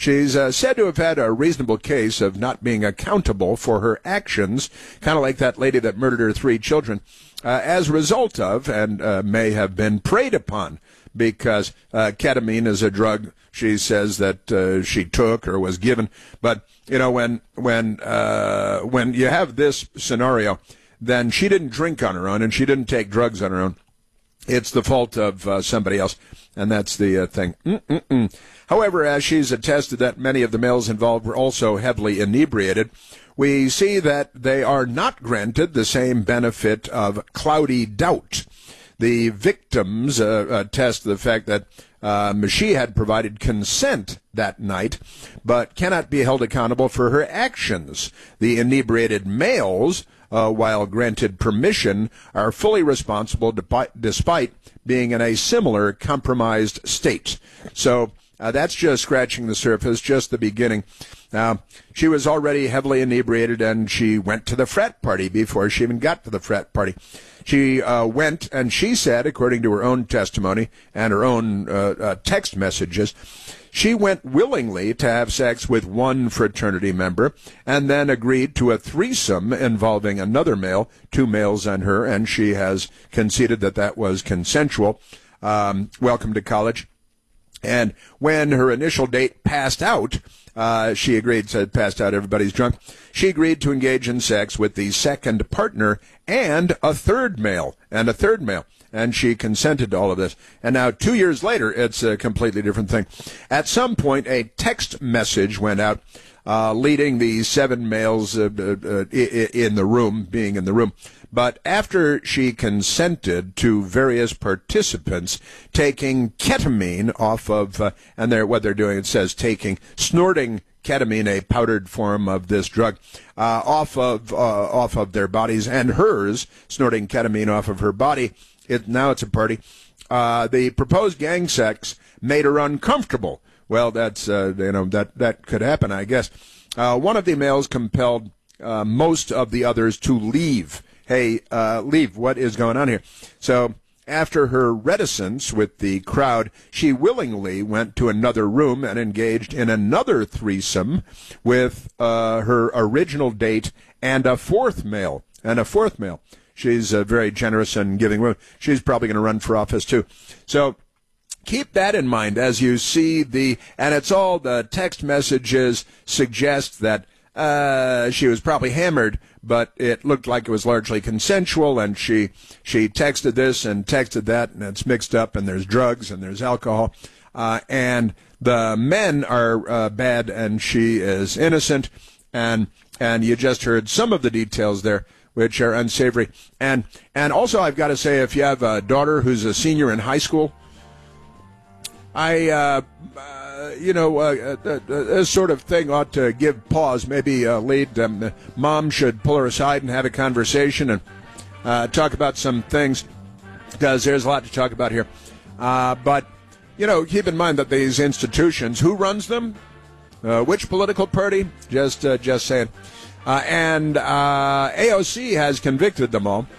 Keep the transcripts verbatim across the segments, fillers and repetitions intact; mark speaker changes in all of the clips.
Speaker 1: She's uh, said to have had a reasonable case of not being accountable for her actions, kind of like that lady that murdered her three children, uh, as a result of, and uh, may have been preyed upon, because uh, ketamine is a drug she says that uh, she took or was given. But, you know, when when uh, when you have this scenario, then she didn't drink on her own and she didn't take drugs on her own. It's the fault of uh, somebody else, and that's the uh, thing. Mm-mm-mm. However, as she's attested that many of the males involved were also heavily inebriated, we see that they are not granted the same benefit of cloudy doubt. The victims uh, attest to the fact that um, she had provided consent that night, but cannot be held accountable for her actions. The inebriated males, uh, while granted permission, are fully responsible de- despite being in a similar compromised state. So uh, that's just scratching the surface, just the beginning. Now, she was already heavily inebriated, and she went to the frat party before she even got to the frat party. She uh, went, and she said, according to her own testimony and her own uh, uh, text messages, she went willingly to have sex with one fraternity member and then agreed to a threesome involving another male, two males and her, and she has conceded that that was consensual. Um, welcome to college. And when her initial date passed out, uh, she agreed, said passed out, everybody's drunk. She agreed to engage in sex with the second partner and a third male, and a third male. And she consented to all of this. And now, two years later, it's a completely different thing. At some point, a text message went out, uh, leading the seven males uh, uh, in the room, being in the room. But after she consented to various participants taking ketamine off of, uh, and they're, what they're doing, it says taking, snorting ketamine, a powdered form of this drug, uh, off of uh, off of their bodies, and hers, snorting ketamine off of her body, it, now it's a party. Uh, the proposed gang sex made her uncomfortable. Well, that's, uh, you know, that, that could happen, I guess. Uh, one of the males compelled uh, most of the others to leave. Hey, uh, leave, what is going on here? So after her reticence with the crowd, she willingly went to another room and engaged in another threesome with uh, her original date and a fourth male, and a fourth male. She's uh, very generous and giving. She's probably going to run for office, too. So keep that in mind as you see the, and it's all the text messages suggest that uh, she was probably hammered, but it looked like it was largely consensual, and she she texted this and texted that, and it's mixed up, and there's drugs and there's alcohol, uh, and the men are uh, bad, and she is innocent, and and you just heard some of the details there, which are unsavory. And and also, I've got to say, if you have a daughter who's a senior in high school, I, uh, uh, you know, uh, uh, this sort of thing ought to give pause, maybe uh, lead. Um, mom should pull her aside and have a conversation and uh, talk about some things, because there's a lot to talk about here. Uh, but, you know, keep in mind that these institutions, who runs them? Uh, which political party? Just, uh, just saying. Uh, and uh, A O C has convicted them all.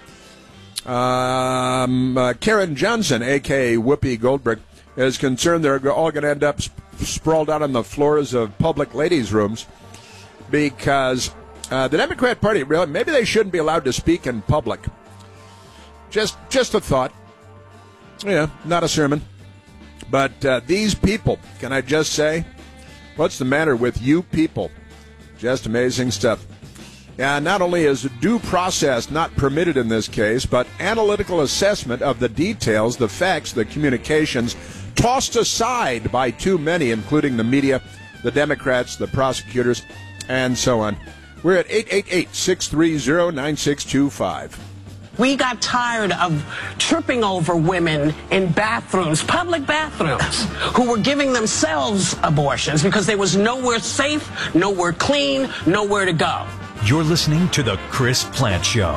Speaker 1: Um, uh, Karen Johnson, a k a. Whoopi Goldberg, is concerned they're all going to end up sp- sprawled out on the floors of public ladies' rooms because uh, the Democrat Party, really, maybe they shouldn't be allowed to speak in public. Just, just a thought. Yeah, not a sermon. But uh, these people, can I just say, what's the matter with you people? Just amazing stuff. And not only is due process not permitted in this case, but analytical assessment of the details, the facts, the communications, tossed aside by too many, including the media, the Democrats, the prosecutors, and so on. We're at eight eight eight, six three zero, nine six two five.
Speaker 2: We got tired of tripping over women in bathrooms, public bathrooms, who were giving themselves abortions because there was nowhere safe, nowhere clean, nowhere to go.
Speaker 3: You're listening to The Chris Plante Show.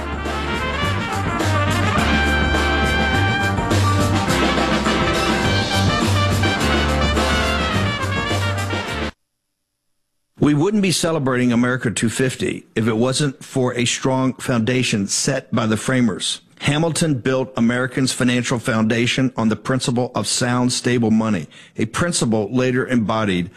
Speaker 4: We wouldn't be celebrating America two fifty if it wasn't for a strong foundation set by the framers. Hamilton built Americans' financial foundation on the principle of sound, stable money, a principle later embodied